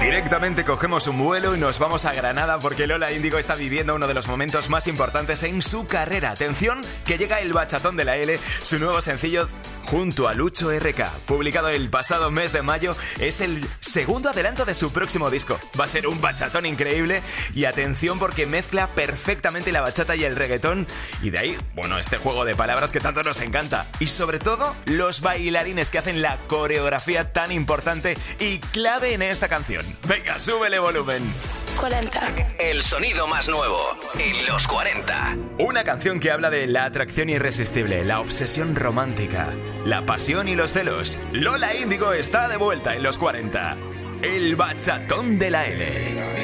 Directamente cogemos un vuelo y nos vamos a Granada porque Lola Índigo está viviendo uno de los momentos más importantes en su carrera. Atención, que llega El Bachatón de la L, su nuevo sencillo junto a Lucho RK, publicado el pasado mes de mayo. Es el segundo adelanto de su próximo disco. Va a ser un bachatón increíble y atención porque mezcla perfectamente la bachata y el reggaetón, y de ahí, bueno, este juego de palabras que tanto nos encanta, y sobre todo los bailarines que hacen la coreografía tan importante y clave en esta canción. Venga, súbele volumen. 40. El sonido más nuevo en los 40. Una canción que habla de la atracción irresistible, la obsesión romántica, la pasión y los celos. Lola Índigo está de vuelta en los 40. El Bachatón de la L.